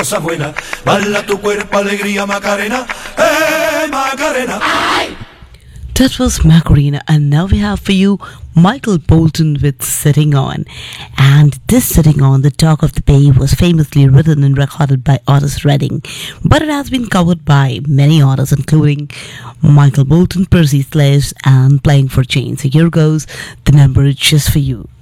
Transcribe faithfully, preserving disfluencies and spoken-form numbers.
cosa buena. Bala tu cuerpo, alegría, Macarena. Hey, Macarena. That was Macarena, and now we have for you Michael Bolton with Sitting On. And this Sitting On, the Talk of the Bay, was famously written and recorded by Otis Redding, but it has been covered by many artists, including Michael Bolton, Percy Sledge, and Playing for Change. So here goes the number just for you.